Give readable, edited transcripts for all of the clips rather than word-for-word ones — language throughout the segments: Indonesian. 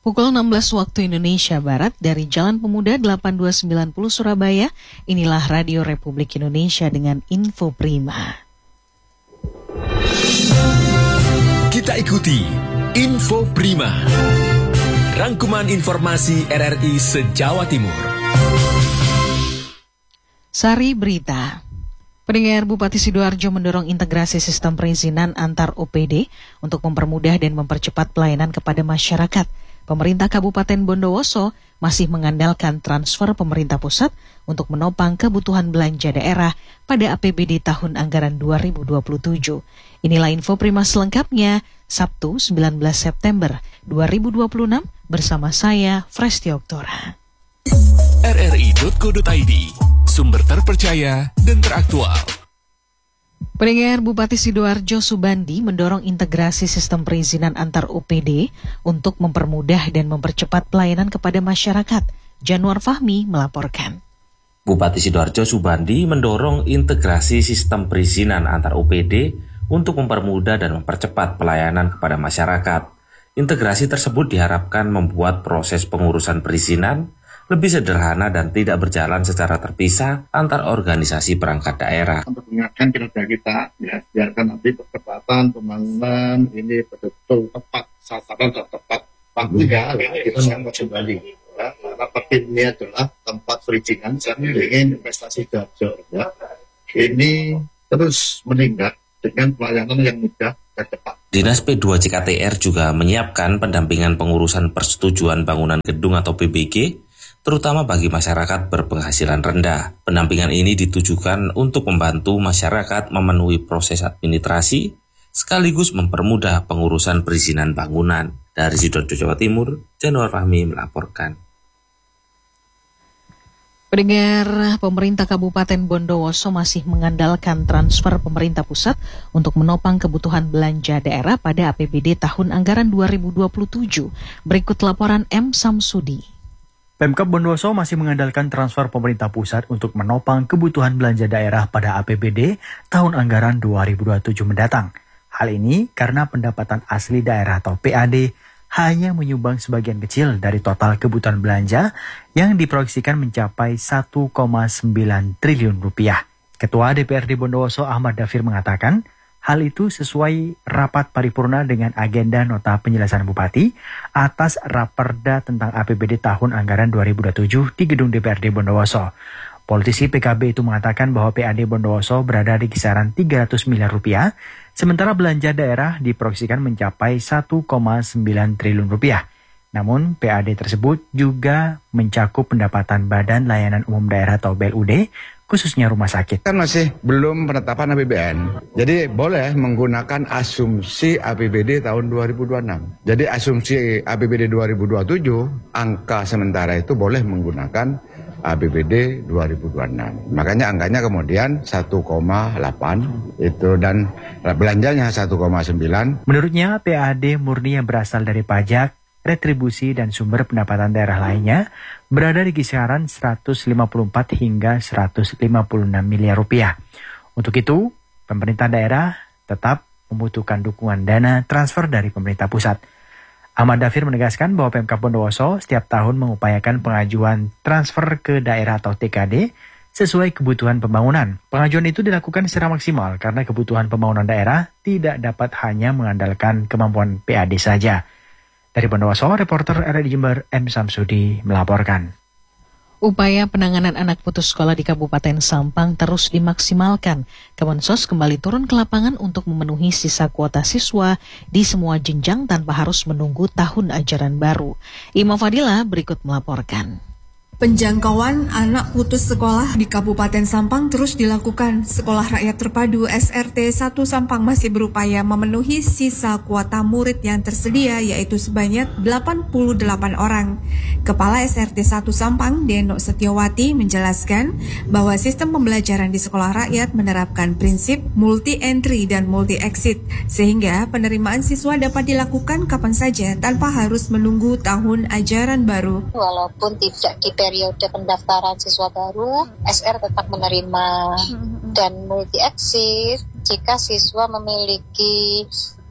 Pukul 16 waktu Indonesia Barat dari Jalan Pemuda 8290 Surabaya, inilah Radio Republik Indonesia dengan Info Prima. Kita ikuti Info Prima, rangkuman informasi RRI se-Jawa Timur. Sari Berita. Pendengar, Bupati Sidoarjo mendorong integrasi sistem perizinan antar OPD untuk mempermudah dan mempercepat pelayanan kepada masyarakat. Pemerintah Kabupaten Bondowoso masih mengandalkan transfer pemerintah pusat untuk menopang kebutuhan belanja daerah pada APBD tahun anggaran 2027. Inilah Info Prima selengkapnya, Sabtu 19 September 2026 bersama saya, Fresti Oktora. RRI.co.id, sumber terpercaya dan teraktual. Pendengar, Bupati Sidoarjo Subandi mendorong integrasi sistem perizinan antar OPD untuk mempermudah dan mempercepat pelayanan kepada masyarakat. Januar Fahmi melaporkan. Bupati Sidoarjo Subandi mendorong integrasi sistem perizinan antar OPD untuk mempermudah dan mempercepat pelayanan kepada masyarakat. Integrasi tersebut diharapkan membuat proses pengurusan perizinan lebih sederhana dan tidak berjalan secara terpisah antar organisasi perangkat daerah. Untuk mengingatkan kinerja kita, ya, biarkan nanti percepatan pembangunan ini betul-betul tepat sasaran dan tepat waktu ya kita sangat kembali. Ya, karena ini adalah tempat perizinan yang ingin investasi Sidoarjo. Ya. Ini terus meningkat dengan pelayanan yang mudah dan cepat. Dinas P2 CKTR juga menyiapkan pendampingan pengurusan persetujuan bangunan gedung atau PBG, terutama bagi masyarakat berpenghasilan rendah. Pendampingan ini ditujukan untuk membantu masyarakat memenuhi proses administrasi, sekaligus mempermudah pengurusan perizinan bangunan. Dari Sidoarjo, Jawa Timur, Januar Fahmi melaporkan. Pendengar, pemerintah Kabupaten Bondowoso masih mengandalkan transfer pemerintah pusat untuk menopang kebutuhan belanja daerah pada APBD tahun anggaran 2027. Berikut laporan M. Samsudi. Pemkab Bondowoso masih mengandalkan transfer pemerintah pusat untuk menopang kebutuhan belanja daerah pada APBD tahun anggaran 2027 mendatang. Hal ini karena pendapatan asli daerah atau PAD hanya menyumbang sebagian kecil dari total kebutuhan belanja yang diproyeksikan mencapai 1,9 triliun rupiah. Ketua DPRD Bondowoso Ahmad Dafir mengatakan, hal itu sesuai rapat paripurna dengan agenda nota penjelasan Bupati atas Raperda tentang APBD tahun anggaran 2027 di gedung DPRD Bondowoso. Politisi PKB itu mengatakan bahwa PAD Bondowoso berada di kisaran 300 miliar rupiah, sementara belanja daerah diproyeksikan mencapai 1,9 triliun rupiah. Namun PAD tersebut juga mencakup pendapatan Badan Layanan Umum Daerah atau BLUD, khususnya rumah sakit. Kan masih belum penetapan APBN. Jadi boleh menggunakan asumsi APBD tahun 2026. Jadi asumsi APBD 2027, angka sementara itu boleh menggunakan APBD 2026. Makanya angkanya kemudian 1,8 itu dan belanjanya 1,9. Menurutnya PAD murni yang berasal dari pajak, retribusi dan sumber pendapatan daerah lainnya berada di kisaran 154 hingga 156 miliar rupiah. Untuk itu, pemerintah daerah tetap membutuhkan dukungan dana transfer dari pemerintah pusat. Ahmad Dafir menegaskan bahwa Pemkab Bondowoso setiap tahun mengupayakan pengajuan transfer ke daerah atau TKD sesuai kebutuhan pembangunan. Pengajuan itu dilakukan secara maksimal karena kebutuhan pembangunan daerah tidak dapat hanya mengandalkan kemampuan PAD saja. Dari Bondowoso, reporter RRI Jember M. Samsudi melaporkan. Upaya penanganan anak putus sekolah di Kabupaten Sampang terus dimaksimalkan. Kemensos kembali turun ke lapangan untuk memenuhi sisa kuota siswa di semua jenjang tanpa harus menunggu tahun ajaran baru. Ima Fadila berikut melaporkan. Penjangkauan anak putus sekolah di Kabupaten Sampang terus dilakukan. Sekolah Rakyat Terpadu SRT 1 Sampang masih berupaya memenuhi sisa kuota murid yang tersedia, yaitu sebanyak 88 orang. Kepala SRT 1 Sampang, Deno Setiawati, menjelaskan bahwa sistem pembelajaran di sekolah rakyat menerapkan prinsip multi-entry dan multi-exit, sehingga penerimaan siswa dapat dilakukan kapan saja tanpa harus menunggu tahun ajaran baru. Walaupun tidak di periode pendaftaran siswa baru, SR tetap menerima dan multi exit jika siswa memiliki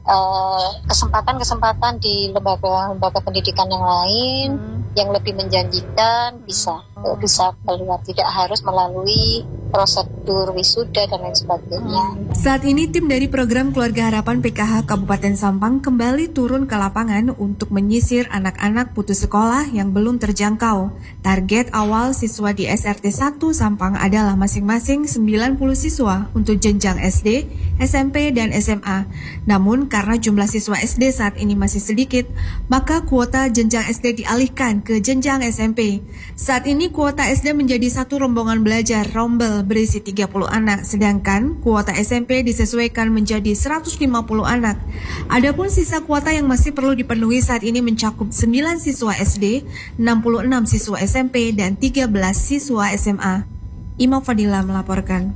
kesempatan-kesempatan di lembaga pendidikan yang lain yang lebih menjanjikan bisa keluar, tidak harus melalui prosedur wisuda dan lain sebagainya. Saat ini tim dari program Keluarga Harapan PKH Kabupaten Sampang kembali turun ke lapangan untuk menyisir anak-anak putus sekolah yang belum terjangkau. Target awal siswa di SRT 1 Sampang adalah masing-masing 90 siswa untuk jenjang SD, SMP, dan SMA. Namun karena jumlah siswa SD saat ini masih sedikit, maka kuota jenjang SD dialihkan ke jenjang SMP. Saat ini kuota SD menjadi satu rombongan belajar rombel berisi 30 anak, sedangkan kuota SMP disesuaikan menjadi 150 anak. Adapun sisa kuota yang masih perlu dipenuhi saat ini mencakup 9 siswa SD, 66 siswa SMP, dan 13 siswa SMA. Imam Fadila melaporkan.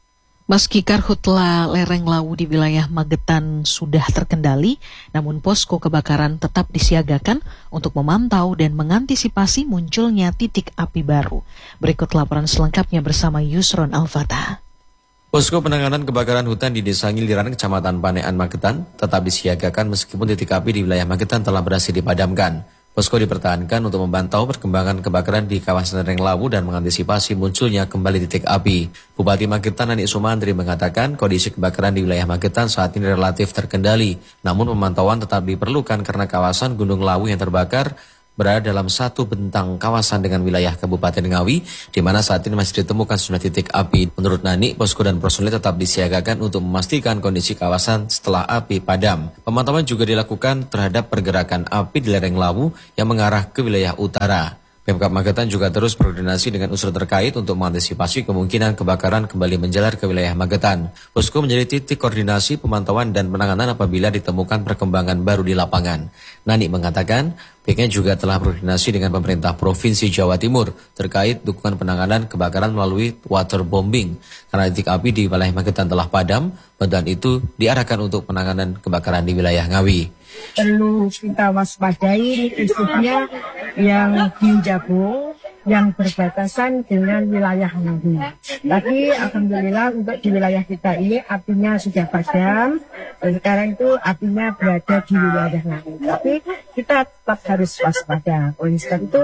Meski karhutla lereng Lawu di wilayah Magetan sudah terkendali, namun posko kebakaran tetap disiagakan untuk memantau dan mengantisipasi munculnya titik api baru. Berikut laporan selengkapnya bersama Yusron Al-Fatah. Posko penanganan kebakaran hutan di Desa Ngiliran, Kecamatan Panean, Magetan tetap disiagakan meskipun titik api di wilayah Magetan telah berhasil dipadamkan. Posko dipertahankan untuk memantau perkembangan kebakaran di kawasan lereng Lawu dan mengantisipasi munculnya kembali titik api. Bupati Magetan Nanik Sumantri mengatakan kondisi kebakaran di wilayah Magetan saat ini relatif terkendali. Namun pemantauan tetap diperlukan karena kawasan Gunung Lawu yang terbakar berada dalam satu bentang kawasan dengan wilayah Kabupaten Ngawi, di mana saat ini masih ditemukan sejumlah titik api. Menurut Nani, posko dan personil tetap disiagakan untuk memastikan kondisi kawasan setelah api padam. Pemantauan juga dilakukan terhadap pergerakan api di lereng Lawu yang mengarah ke wilayah utara. Pemkab Magetan juga terus berkoordinasi dengan unsur terkait untuk mengantisipasi kemungkinan kebakaran kembali menjalar ke wilayah Magetan. Posko menjadi titik koordinasi pemantauan dan penanganan apabila ditemukan perkembangan baru di lapangan. Nani mengatakan, pihaknya juga telah berkoordinasi dengan pemerintah Provinsi Jawa Timur terkait dukungan penanganan kebakaran melalui waterbombing. Karena titik api di wilayah Magetan telah padam, bantuan itu diarahkan untuk penanganan kebakaran di wilayah Ngawi. Perlu kita waspadai khususnya yang di Jabung yang berbatasan dengan wilayah Ngawi. Tapi alhamdulillah untuk di wilayah kita ini apinya sudah padam. Sekarang itu apinya berada di wilayah Ngawi. Tapi kita tetap harus waspada. Oleh sebab itu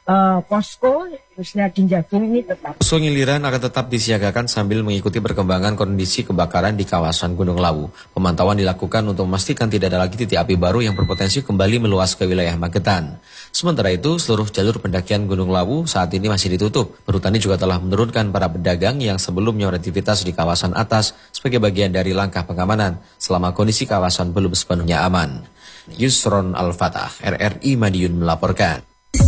posko khususnya di Jabung ini tetap. Posko Ngiliran akan tetap disiagakan sambil mengikuti perkembangan kondisi kebakaran di kawasan Gunung Lawu. Pemantauan dilakukan untuk memastikan tidak ada lagi titik api baru yang berpotensi kembali meluas ke wilayah Magetan. Sementara itu, seluruh jalur pendakian Gunung Lawu saat ini masih ditutup. Perhutani juga telah menurunkan para pedagang yang sebelumnya beraktivitas di kawasan atas sebagai bagian dari langkah pengamanan selama kondisi kawasan belum sepenuhnya aman. Yusron Al-Fatah, RRI Madiun melaporkan.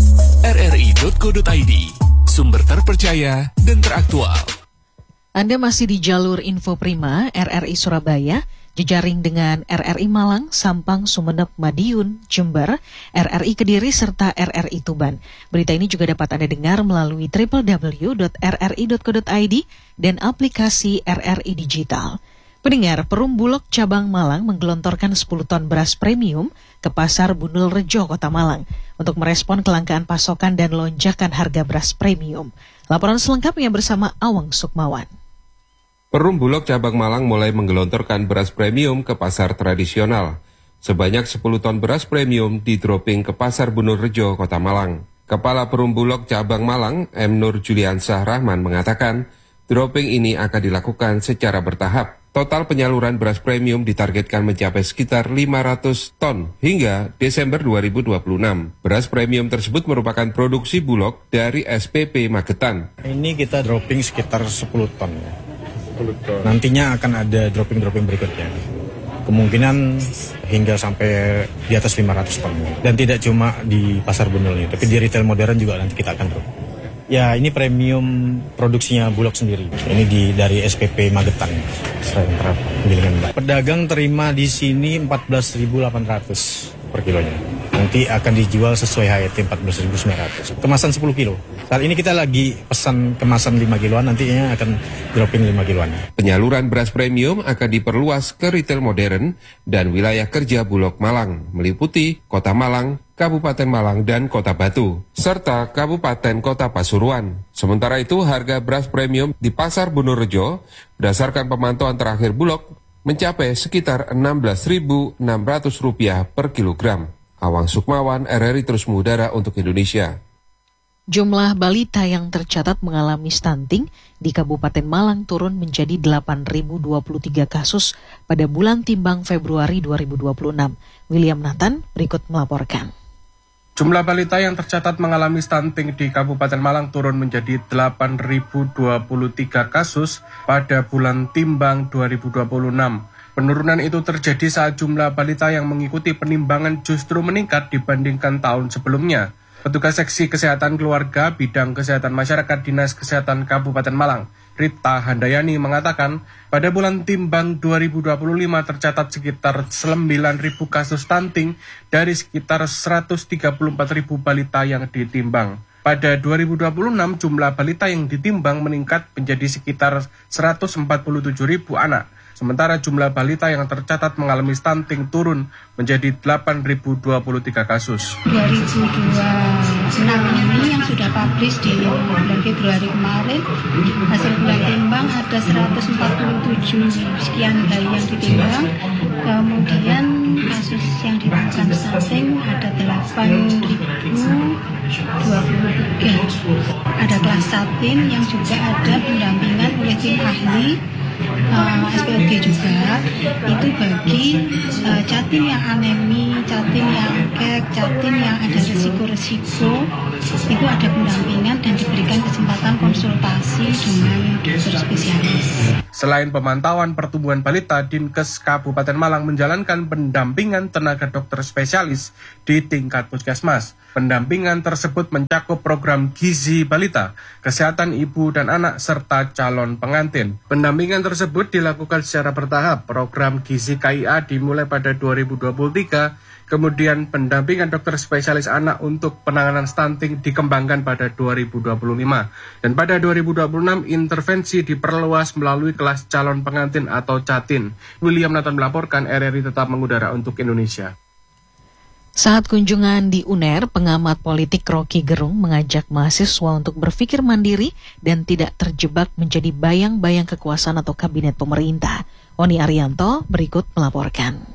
rri.co.id, sumber terpercaya dan teraktual. Anda masih di jalur Info Prima RRI Surabaya, jejaring dengan RRI Malang, Sampang, Sumeneb, Madiun, Jember, RRI Kediri, serta RRI Tuban. Berita ini juga dapat Anda dengar melalui www.rri.co.id dan aplikasi RRI Digital. Pendengar, Perum Bulog Cabang Malang menggelontorkan 10 ton beras premium ke Pasar Bundul Rejo, Kota Malang, untuk merespon kelangkaan pasokan dan lonjakan harga beras premium. Laporan selengkapnya bersama Awang Sukmawan. Perum Bulog Cabang Malang mulai menggelontorkan beras premium ke pasar tradisional. Sebanyak 10 ton beras premium di-dropping ke Pasar Bundul Rejo, Kota Malang. Kepala Perum Bulog Cabang Malang, M. Nur Juliansah Rahman mengatakan, dropping ini akan dilakukan secara bertahap. Total penyaluran beras premium ditargetkan mencapai sekitar 500 ton hingga Desember 2026. Beras premium tersebut merupakan produksi Bulog dari SPP Magetan. Ini kita dropping sekitar 10 ton. Nantinya akan ada dropping berikutnya. Kemungkinan hingga sampai di atas 500 ton. Dan tidak cuma di pasar Bundul ini, tapi di retail modern juga nanti kita akan drop. Ya, ini premium produksinya Bulog sendiri. Ini dari SPP Magetan. Pedagang terima di sini 14.800 per kilonya. Nanti akan dijual sesuai HET 14.900. Kemasan 10 kilo. Saat ini kita lagi pesan kemasan 5 kiloan, nantinya akan dropping 5 kiloan. Penyaluran beras premium akan diperluas ke retail modern dan wilayah kerja Bulog Malang, meliputi Kota Malang, Kabupaten Malang, dan Kota Batu, serta Kabupaten Kota Pasuruan. Sementara itu, harga beras premium di Pasar Bundul Rejo, berdasarkan pemantauan terakhir Bulog, mencapai sekitar Rp16.600 per kilogram. Awang Sukmawan, RRI Terus Mengudara untuk Indonesia. Jumlah balita yang tercatat mengalami stunting di Kabupaten Malang turun menjadi 8.023 kasus pada bulan timbang Februari 2026. William Nathan berikut melaporkan. Jumlah balita yang tercatat mengalami stunting di Kabupaten Malang turun menjadi 8.023 kasus pada bulan timbang 2026. Penurunan itu terjadi saat jumlah balita yang mengikuti penimbangan justru meningkat dibandingkan tahun sebelumnya. Petugas Seksi Kesehatan Keluarga Bidang Kesehatan Masyarakat Dinas Kesehatan Kabupaten Malang, Rita Handayani mengatakan, pada bulan timbang 2025 tercatat sekitar 9.000 kasus stunting dari sekitar 134.000 balita yang ditimbang. Pada 2026 jumlah balita yang ditimbang meningkat menjadi sekitar 147.000 anak. Sementara jumlah balita yang tercatat mengalami stunting turun menjadi 8.023 kasus. 2026 ini yang sudah publish di bulan Februari kemarin, hasil bulan timbang ada 147 sekian bayi yang ditimbang. Kemudian kasus yang ditemukan stunting ada 8.023. Ada kelas satin yang juga ada pendampingan oleh tim ahli SPOG juga, itu bagi catin yang anemi, catin yang kek, catin yang ada resiko-resiko, itu ada pendampingan dan diberikan kesempatan konsultasi dengan dokter spesialis. Selain pemantauan pertumbuhan balita, Dinkes Kabupaten Malang menjalankan pendampingan tenaga dokter spesialis di tingkat puskesmas. Pendampingan tersebut mencakup program gizi balita, kesehatan ibu dan anak, serta calon pengantin. Pendampingan tersebut dilakukan secara bertahap. Program gizi KIA dimulai pada 2023, kemudian pendampingan dokter spesialis anak untuk penanganan stunting dikembangkan pada 2025. Dan pada 2026, intervensi diperluas melalui kelas calon pengantin atau catin. William Nathan melaporkan, RRI Tetap Mengudara untuk Indonesia. Saat kunjungan di UNER, pengamat politik Rocky Gerung mengajak mahasiswa untuk berpikir mandiri dan tidak terjebak menjadi bayang-bayang kekuasaan atau kabinet pemerintah. Oni Arianto berikut melaporkan.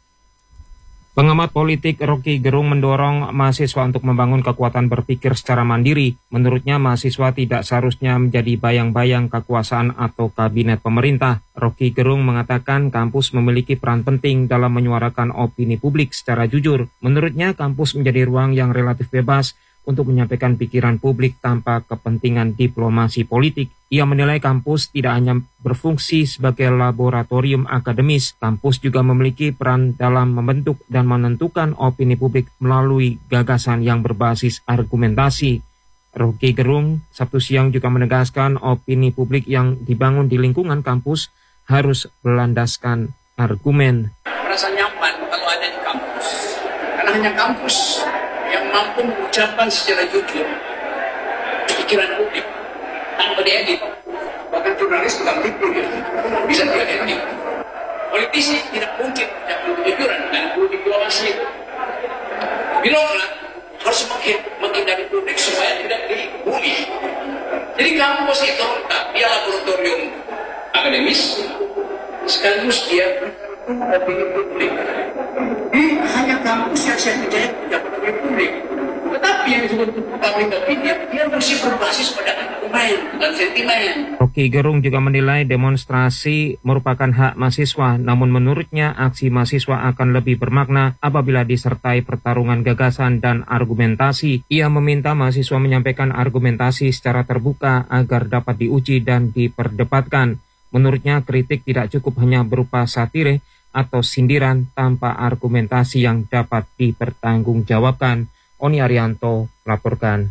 Pengamat politik Rocky Gerung mendorong mahasiswa untuk membangun kekuatan berpikir secara mandiri. Menurutnya, mahasiswa tidak seharusnya menjadi bayang-bayang kekuasaan atau kabinet pemerintah. Rocky Gerung mengatakan kampus memiliki peran penting dalam menyuarakan opini publik secara jujur. Menurutnya, kampus menjadi ruang yang relatif bebas untuk menyampaikan pikiran publik tanpa kepentingan diplomasi politik. Ia menilai kampus tidak hanya berfungsi sebagai laboratorium akademis, kampus juga memiliki peran dalam membentuk dan menentukan opini publik melalui gagasan yang berbasis argumentasi. Rocky Gerung Sabtu siang juga menegaskan opini publik yang dibangun di lingkungan kampus harus berlandaskan argumen. Merasa nyaman kalau ada di kampus, karena hanya kampus yang mampu mengucapkan secara jujur pikiran publik tanpa diedit. Bahkan jurnalis tukang tipu ya, bisa diedit. Politisi tidak mungkin mengucapkan kejujuran dan perlu diplomasi. Birokrat harus menghindari publik supaya tidak dibully. Jadi kampus itu dia laboratorium akademis sekaligus dia opini publik. Hanya kampus yang saya percaya punya publik. Tetapi yang disebut public opinion, dia mesti berbasis pada argumen, bukan sentimen. Rocky Gerung juga menilai demonstrasi merupakan hak mahasiswa, namun menurutnya aksi mahasiswa akan lebih bermakna apabila disertai pertarungan gagasan dan argumentasi. Ia meminta mahasiswa menyampaikan argumentasi secara terbuka agar dapat diuji dan diperdebatkan. Menurutnya kritik tidak cukup hanya berupa satire atau sindiran tanpa argumentasi yang dapat dipertanggungjawabkan. Oni Arianto melaporkan.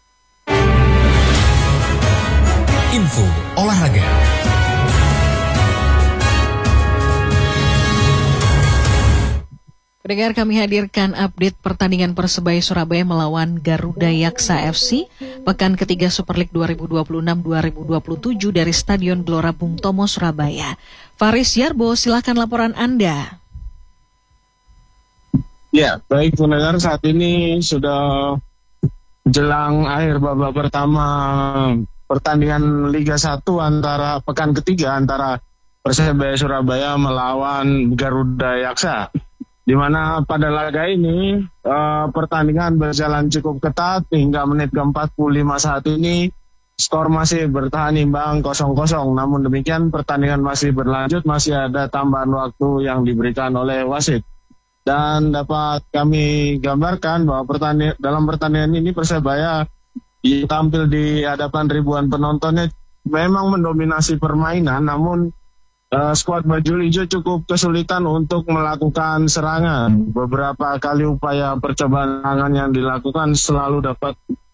Info olahraga. Pendengar, kami hadirkan update pertandingan Persebaya Surabaya melawan Garuda Yaksa FC pekan ketiga Super League 2026-2027 dari Stadion Gelora Bung Tomo, Surabaya. Faris Yarbo, silakan laporan Anda. Ya, baik pendengar, saat ini sudah jelang akhir babak pertama pertandingan Liga 1 antara pekan ketiga antara Persebaya Surabaya melawan Garuda Yaksa. Di mana pada laga ini pertandingan berjalan cukup ketat hingga menit ke-45 saat ini skor masih bertahan imbang 0-0. Namun demikian pertandingan masih berlanjut, masih ada tambahan waktu yang diberikan oleh wasit. Dan dapat kami gambarkan bahwa dalam pertandingan ini Persebaya yang tampil di hadapan ribuan penontonnya memang mendominasi permainan, namun skuad baju hijau cukup kesulitan untuk melakukan serangan. Beberapa kali upaya percobaan serangan yang dilakukan selalu dapat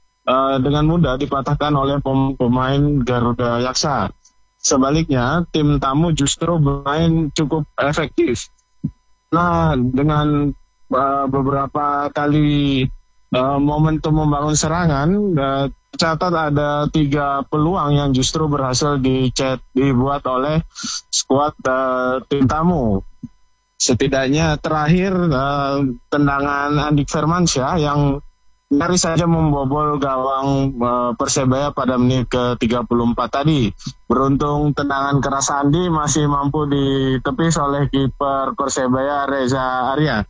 dengan mudah dipatahkan oleh pemain Garuda Yaksa. Sebaliknya, tim tamu justru bermain cukup efektif. Nah, dengan beberapa kali momentum membangun serangan, tercatat ada 3 peluang yang justru berhasil dibuat oleh skuad tim tamu. Setidaknya terakhir tendangan Andik Firmansyah yang nyaris saja membobol gawang Persebaya pada menit ke-34 tadi. Beruntung tendangan keras Andi masih mampu ditepis oleh kiper Persebaya Reza Arya.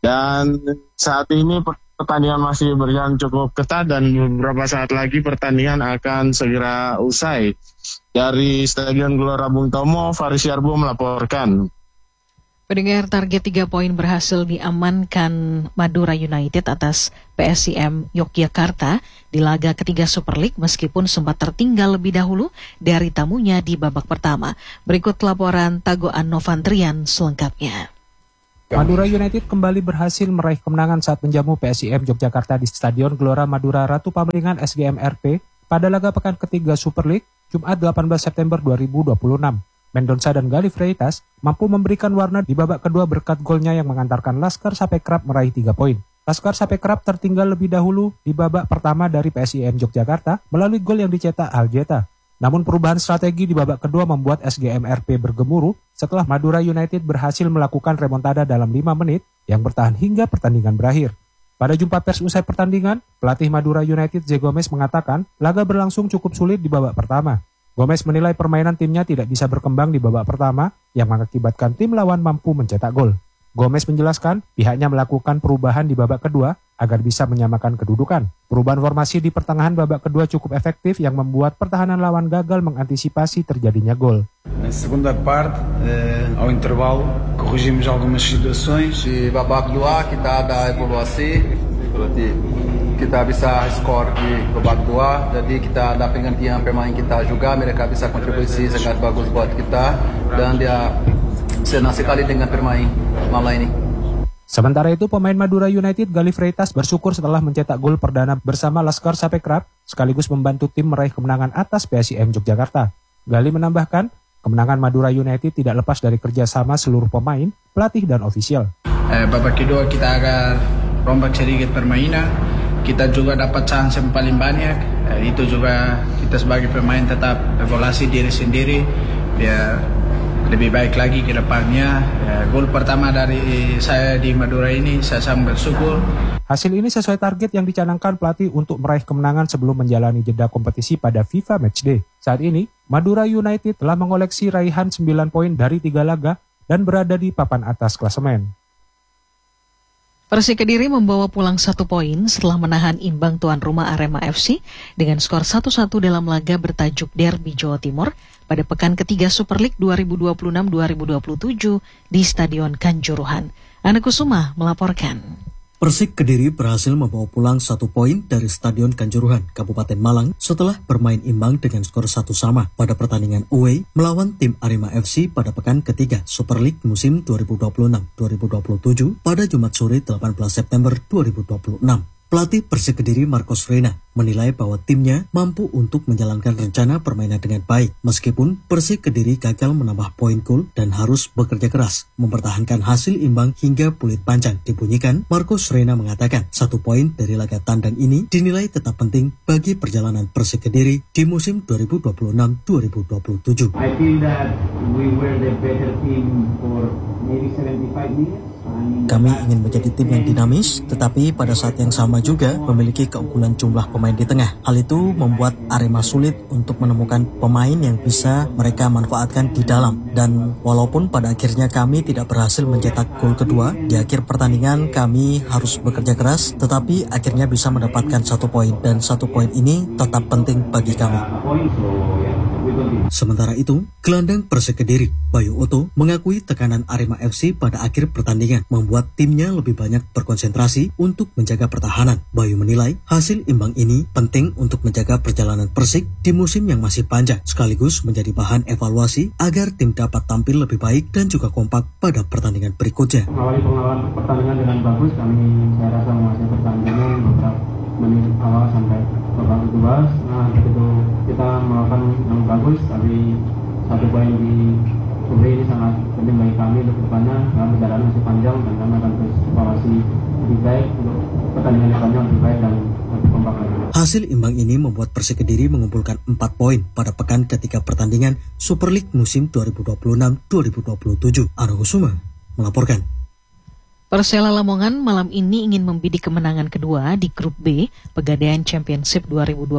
Dan saat ini pertandingan masih berjalan cukup ketat dan beberapa saat lagi pertandingan akan segera usai. Dari Stadion Gelora Bung Tomo, Faris Yarbo melaporkan. Pendengar, target 3 poin berhasil diamankan Madura United atas PSIM Yogyakarta di laga ketiga Super League meskipun sempat tertinggal lebih dahulu dari tamunya di babak pertama. Berikut laporan Tagoan Novantrian selengkapnya. Madura United kembali berhasil meraih kemenangan saat menjamu PSIM Yogyakarta di Stadion Gelora Madura Ratu Pameringan SGMRP pada laga pekan ketiga Super League Jumat 18 September 2026. Mendonca dan Galih Freitas mampu memberikan warna di babak kedua berkat golnya yang mengantarkan Laskar Sapekrab meraih 3 poin. Laskar Sapekrab tertinggal lebih dahulu di babak pertama dari PSIM Yogyakarta melalui gol yang dicetak Aljeta. Namun perubahan strategi di babak kedua membuat SGMRP bergemuruh setelah Madura United berhasil melakukan remontada dalam 5 menit yang bertahan hingga pertandingan berakhir. Pada jumpa pers usai pertandingan, pelatih Madura United Zé Gomes mengatakan laga berlangsung cukup sulit di babak pertama. Gomes menilai permainan timnya tidak bisa berkembang di babak pertama yang mengakibatkan tim lawan mampu mencetak gol. Gomes menjelaskan pihaknya melakukan perubahan di babak kedua agar bisa menyamakan kedudukan. Perubahan formasi di pertengahan babak kedua cukup efektif yang membuat pertahanan lawan gagal mengantisipasi terjadinya gol. Na segunda parte, ao intervalo, corrigimos algumas situações. Di babak kedua kita ada evaluasi, berarti kita bisa skor di babak kedua. Jadi kita ada penggantian pemain kita juga, mereka bisa kontribusi sangat bagus buat kita dan dia senang sekali dengan bermain malam ini. Sementara itu, pemain Madura United Galih Freitas bersyukur setelah mencetak gol perdana bersama Laskar Sapekrab, sekaligus membantu tim meraih kemenangan atas PSIM Yogyakarta. Galih menambahkan, kemenangan Madura United tidak lepas dari kerjasama seluruh pemain, pelatih, dan ofisial. Babak kedua kita agak rombak sedikit permainan, kita juga dapat chance yang paling banyak. Itu juga kita sebagai pemain tetap evaluasi diri sendiri, biar lebih baik lagi ke depannya. Gol pertama dari saya di Madura ini, saya sangat bersyukur. Hasil ini sesuai target yang dicanangkan pelatih untuk meraih kemenangan sebelum menjalani jeda kompetisi pada FIFA Matchday. Saat ini, Madura United telah mengoleksi raihan 9 poin dari 3 laga dan berada di papan atas klasemen. Persik Kediri membawa pulang 1 poin setelah menahan imbang tuan rumah Arema FC dengan skor 1-1 dalam laga bertajuk Derby Jawa Timur pada pekan ketiga Super League 2026-2027 di Stadion Kanjuruhan. Ana Kusuma melaporkan. Persik Kediri berhasil membawa pulang 1 poin dari Stadion Kanjuruhan, Kabupaten Malang setelah bermain imbang dengan skor 1-1 pada pertandingan away melawan tim Arema FC pada pekan ketiga Super League musim 2026-2027 pada Jumat sore 18 September 2026. Pelatih Persik Kediri Marcos Reina menilai bahwa timnya mampu untuk menjalankan rencana permainan dengan baik meskipun Persik Kediri gagal menambah poin gol dan harus bekerja keras mempertahankan hasil imbang hingga peluit panjang dibunyikan. Marcos Reina mengatakan 1 poin dari laga tandang ini dinilai tetap penting bagi perjalanan Persik Kediri di musim 2026-2027. I feel that we were the better team for maybe 75 minutes. Kami ingin menjadi tim yang dinamis, tetapi pada saat yang sama juga memiliki keunggulan jumlah pemain di tengah. Hal itu membuat Arema sulit untuk menemukan pemain yang bisa mereka manfaatkan di dalam. Dan walaupun pada akhirnya kami tidak berhasil mencetak gol kedua, di akhir pertandingan kami harus bekerja keras, tetapi akhirnya bisa mendapatkan 1 poin. Dan 1 poin ini tetap penting bagi kami. Sementara itu, gelandang Persik Kediri, Bayu Oto, mengakui tekanan Arema FC pada akhir pertandingan membuat timnya lebih banyak berkonsentrasi untuk menjaga pertahanan. Bayu menilai hasil imbang ini penting untuk menjaga perjalanan Persik di musim yang masih panjang, sekaligus menjadi bahan evaluasi agar tim dapat tampil lebih baik dan juga kompak pada pertandingan berikutnya. Mengawali pengalaman pertandingan dengan bagus, saya rasa menguasai pertandingan beberapa menit awal sampai babak kedua. Nah, begitu kita melakukan yang bagus, tapi 1 poin di grup ini sangat penting bagi kami untuk depannya. Dalam perjalanan masih panjang dan kami akan terus evaluasi lebih baik untuk pertandingan depannya lebih baik dan lebih kompak lagi. Hasil imbang ini membuat Persik Kediri mengumpulkan 4 poin pada pekan ketiga pertandingan Super League musim 2026-2027. Aryo Kusuma melaporkan. Persela Lamongan malam ini ingin membidik kemenangan kedua di Grup B Pegadaian Championship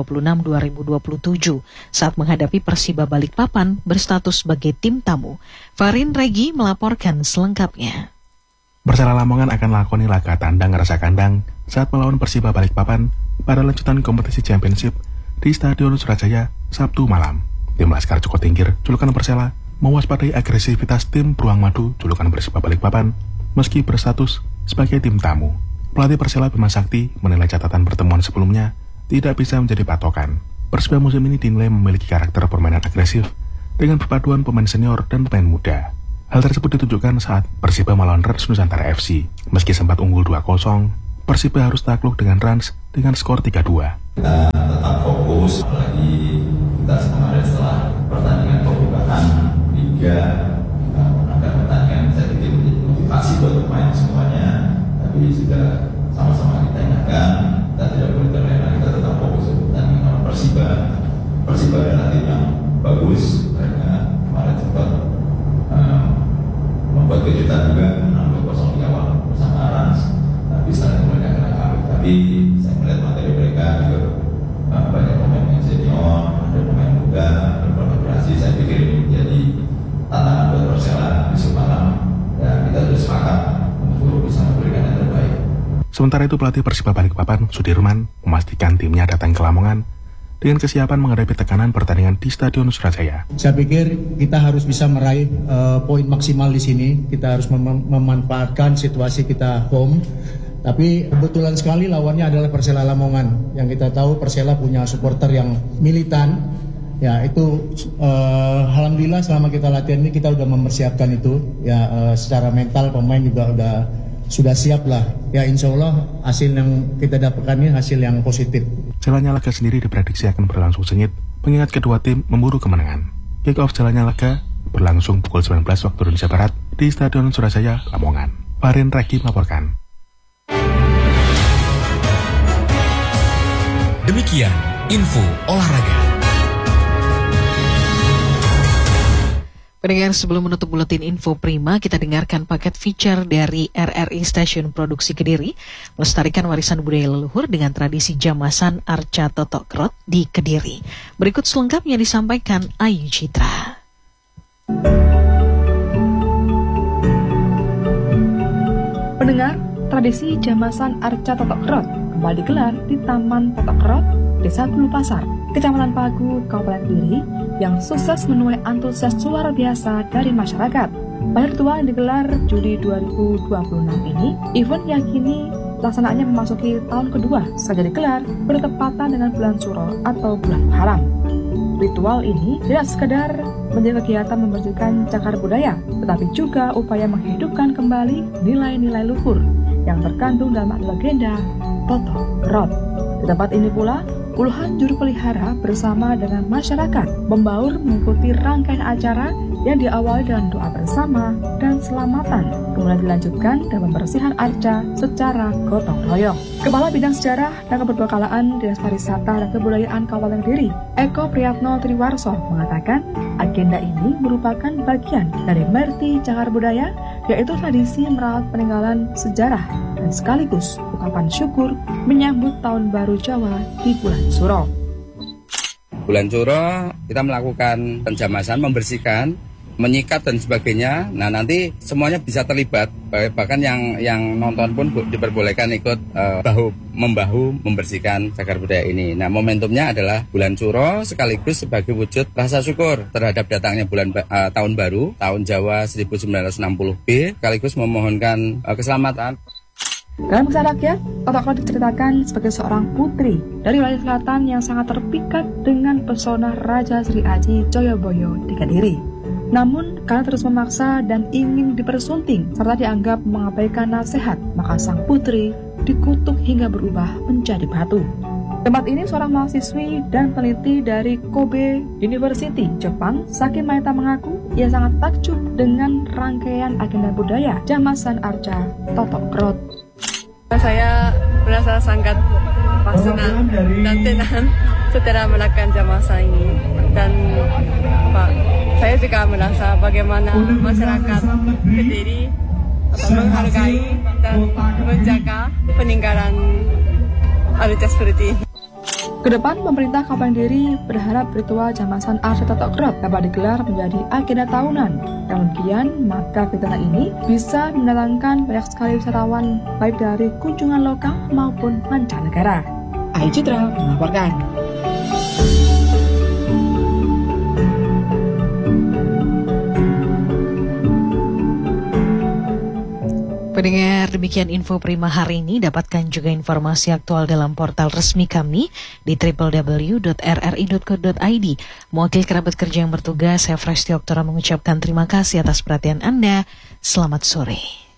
2026-2027 saat menghadapi Persiba Balikpapan berstatus sebagai tim tamu. Farin Regi melaporkan selengkapnya. Persela Lamongan akan lakoni laga tandang rasa kandang saat melawan Persiba Balikpapan pada lanjutan kompetisi Championship di Stadion Surajaya Sabtu malam. Tim Laskar Joko Tingkir, julukan Persela, mewaspadai agresivitas tim Beruang Madu, julukan Persiba Balikpapan, meski berstatus sebagai tim tamu. Pelatih Persela Bima Sakti menilai catatan pertemuan sebelumnya tidak bisa menjadi patokan. Persiba musim ini dinilai memiliki karakter permainan agresif dengan perpaduan pemain senior dan pemain muda. Hal tersebut ditunjukkan saat Persiba melawan Rans Nusantara FC. Meski sempat unggul 2-0, Persiba harus takluk dengan Rans dengan skor 3-2. Kita tetap fokus, apalagi kita kemarin setelah pertandingan pembukaan Liga, menangkan pertandingan saya pikir motivasi buat pemain semuanya, tapi juga sama-sama kita ingatkan kita tidak boleh terlena, kita tetap fokus untuk pertandingan lawan Persiba. Persiba adalah tim yang bagus, mereka kemarin sempat membuat kejutan juga, menang 2-0 di awal bersama Rans, tapi setelah itu mereka kena kalah. Tapi saya melihat materi mereka juga banyak pemain yang senior, ada pemain muda, berkolaborasi. Saya pikir ini menjadi tantangan buat Persela besok malam. Dan kita terus sepakat untuk bisa memberikan yang terbaik. Sementara itu pelatih Persiba Balikpapan, Sudirman, memastikan timnya datang ke Lamongan dengan kesiapan menghadapi tekanan pertandingan di Stadion Surajaya. Saya pikir kita harus bisa meraih poin maksimal di sini. Kita harus memanfaatkan situasi kita home. Tapi kebetulan sekali lawannya adalah Persela Lamongan. Yang kita tahu Persela punya supporter yang militan. Ya itu alhamdulillah selama kita latihan ini kita udah mempersiapkan itu ya, secara mental pemain juga sudah siap lah ya, insya Allah hasil yang kita dapatkan ini hasil yang positif. Jalannya laga sendiri diprediksi akan berlangsung sengit mengingat kedua tim memburu kemenangan. Kick off jalannya laga berlangsung pukul 19 waktu Indonesia Barat di Stadion Surajaya, Lamongan. Farin Regi melaporkan. Demikian info olahraga. Pendengar, sebelum menutup buletin info prima, kita dengarkan paket feature dari RRI Stasiun Produksi Kediri, melestarikan warisan budaya leluhur dengan tradisi jamasan Arca Totok Krot di Kediri. Berikut selengkapnya disampaikan Ayu Citra. Pendengar, tradisi jamasan Arca Totok Krot kembali digelar di Taman Totok Krot, Desa Gulu Pasar, Kecamatan Pagu, Kabupaten Kediri, yang sukses menuai antusias luar biasa dari masyarakat. Pada ritual yang digelar Juli 2026 ini, event yakini pelaksanaannya memasuki tahun kedua saja digelar bertepatan dengan bulan Suro atau bulan Muharram. Ritual ini tidak sekedar menjadi kegiatan membersihkan cagar budaya, tetapi juga upaya menghidupkan kembali nilai-nilai luhur yang terkandung dalam legenda Totok Krot. Di tempat ini pula, puluhan juru pelihara bersama dengan masyarakat membaur mengikuti rangkaian acara yang diawali dengan doa bersama dan selamatan, kemudian dilanjutkan dengan pembersihan arca secara gotong royong. Kepala Bidang Sejarah dan Keberkalaan Dinas Pariwisata dan Kebudayaan Kabupaten Kediri, Eko Priyatno Triwarso, mengatakan agenda ini merupakan bagian dari merti cagar budaya yaitu tradisi merawat peninggalan sejarah dan sekaligus ungkapan syukur menyambut Tahun Baru Jawa di bulan Suro. Bulan Suro kita melakukan penjamasan, membersihkan, menyikat dan sebagainya. Nah, nanti semuanya bisa terlibat, bahkan yang nonton pun diperbolehkan ikut bahu-membahu membersihkan cagar budaya ini. Nah, momentumnya adalah bulan Suro sekaligus sebagai wujud rasa syukur terhadap datangnya tahun baru, tahun Jawa 1960B, sekaligus memohonkan keselamatan. Dalam kisah rakyat, Totok Krot diceritakan sebagai seorang putri dari wilayah selatan yang sangat terpikat dengan pesona Raja Sri Aji Joyoboyo di Kediri. Namun, karena terus memaksa dan ingin dipersunting serta dianggap mengabaikan nasihat, maka sang putri dikutuk hingga berubah menjadi batu. Tempat ini seorang mahasiswi dan peneliti dari Kobe University, Jepang, Saki Maeta mengaku ia sangat takjub dengan rangkaian agenda budaya Jamasan Arca Totok Krot. Saya merasa sangat senang dan tenang setelah melakukan Jamasan ini, dan saya juga merasa bagaimana masyarakat Kediri menghargai dan menjaga peninggalan Arca seperti ini. Kedepan, pemerintah Kabupaten Kediri berharap ritual Jamasan Arca Totok Krot dapat digelar menjadi agenda tahunan. Demikian, maka kegiatan ini bisa mendatangkan banyak sekali wisatawan baik dari kunjungan lokal maupun mancanegara. Ayu Citra melaporkan. Pendengar, demikian info Prima hari ini. Dapatkan juga informasi aktual dalam portal resmi kami di www.rri.co.id. Mewakili kerabat kerja yang bertugas, saya Fresti Oktora mengucapkan terima kasih atas perhatian Anda. Selamat sore.